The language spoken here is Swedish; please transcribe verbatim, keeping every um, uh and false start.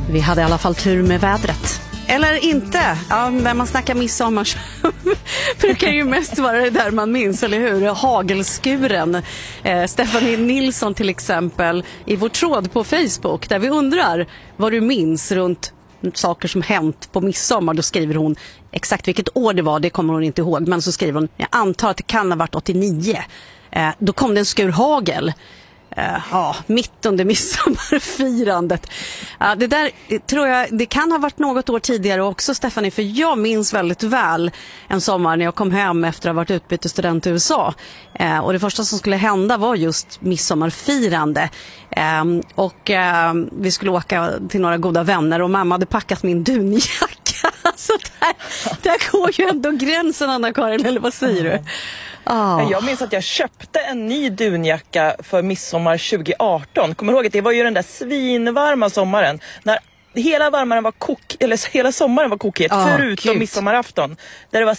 Vi hade i alla fall tur med vädret. Eller inte. Ja, när man snackar midsommar så brukar det ju mest vara det där man minns, eller hur? Hagelskuren. Eh, Stephanie Nilsson till exempel i vår tråd på Facebook där vi undrar vad du minns runt saker som hänt på midsommar. Då skriver hon exakt vilket år det var, det kommer hon inte ihåg. Men så skriver hon, jag antar att det kan ha varit åttionio. Eh, då kom det en skur hagel. Uh, ja, mitt under midsommarfirandet. Uh, det där tror jag, det kan ha varit något år tidigare också, Stephanie, för jag minns väldigt väl en sommar när jag kom hem efter att ha varit utbytesstudent i U S A. Uh, och det första som skulle hända var just midsommarfirande. Uh, och uh, vi skulle åka till några goda vänner och mamma hade packat min dunjacka. Så där, där går ju ändå gränsen, Anna-Karin, eller vad säger du? Oh. Jag minns att jag köpte en ny dunjacka för midsommar tjugo arton. Kommer du ihåg att det var ju den där svinvarma sommaren när hela varmaren var kok eller hela sommaren var kokigt, oh, förutom midsommarafton där det var